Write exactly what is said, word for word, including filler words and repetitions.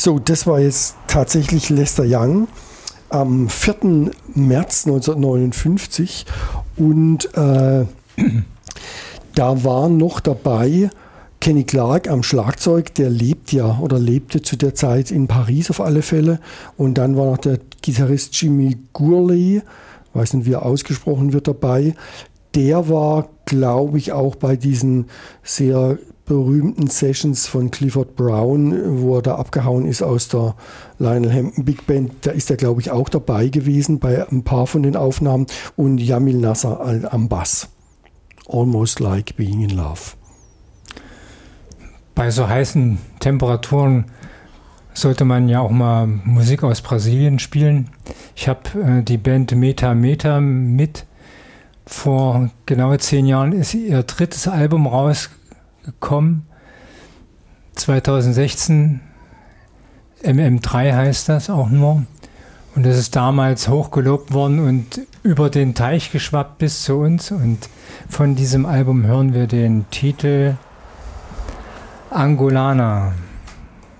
So, das war jetzt tatsächlich Lester Young am vierten März neunzehnhundertneunundfünfzig und äh, da war noch dabei Kenny Clarke am Schlagzeug, der lebt ja oder lebte zu der Zeit in Paris auf alle Fälle. Und dann war noch der Gitarrist Jimmy Gourley, weiß nicht, wie er ausgesprochen wird, dabei. Der war, glaube ich, auch bei diesen sehr berühmten Sessions von Clifford Brown, wo er da abgehauen ist aus der Lionel Hampton Big Band. Da ist er, glaube ich, auch dabei gewesen bei ein paar von den Aufnahmen. Und Jamil Nasser am Bass. Almost Like Being in Love. Bei so heißen Temperaturen sollte man ja auch mal Musik aus Brasilien spielen. Ich habe äh, die Band Meta Meta mit. Vor genau zehn Jahren ist ihr drittes Album rausgekommen. zweitausendsechzehn. M M drei heißt das auch nur. Und das ist damals hochgelobt worden und über den Teich geschwappt bis zu uns. Und von diesem Album hören wir den Titel Angolana.